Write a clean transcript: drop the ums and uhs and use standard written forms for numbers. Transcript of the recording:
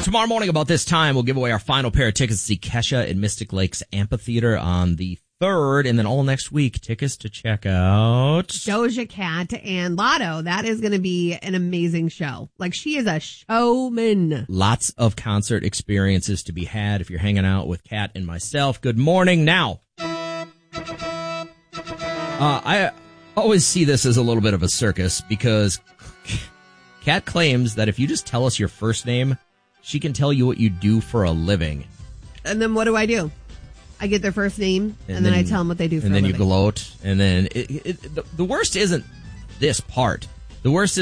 Tomorrow morning about this time, we'll give away our final pair of tickets to see Kesha at Mystic Lakes Amphitheater on the 3rd. And then all next week, tickets to check out Doja Cat and Lotto. That is going to be an amazing show. Like, she is a showman. Lots of concert experiences to be had if you're hanging out with Kat and myself. Good morning. Now, I always see this as a little bit of a circus because Kat claims that if you just tell us your first name, she can tell you what you do for a living. And then what do? I get their first name, and then I tell them what they do for a living. And then you gloat. And then the worst isn't this part. The worst